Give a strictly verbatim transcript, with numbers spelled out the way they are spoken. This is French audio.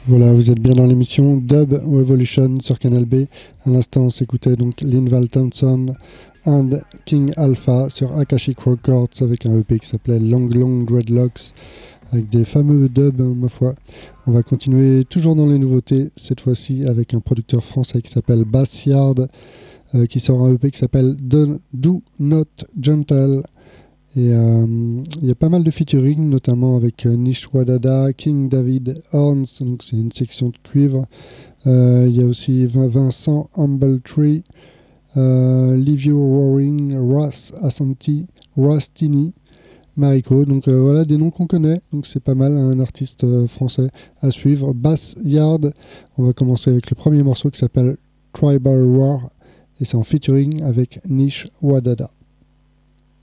Voilà, vous êtes bien dans l'émission Dub Revolution sur Canal B. À l'instant, on s'écoutait donc Linval Thompson and King Alpha sur Akashic Records avec un E P qui s'appelait Long Long Dreadlocks avec des fameux dubs, hein, ma foi. On va continuer toujours dans les nouveautés, cette fois-ci avec un producteur français qui s'appelle Bass Yard, euh, qui sort un E P qui s'appelle Do, Do Not Gentle. Et il euh, y a pas mal de featuring, notamment avec euh, Nish Wadada, King David Horns, donc c'est une section de cuivre. Il euh, y a aussi Vincent Humbletree, euh, Livio Roaring, Ross Assanti, Ross Tini, Mariko. Donc euh, voilà des noms qu'on connaît, donc c'est pas mal, un artiste euh, français à suivre. Bass Yard, on va commencer avec le premier morceau qui s'appelle Tribal War et c'est en featuring avec Nish Wadada.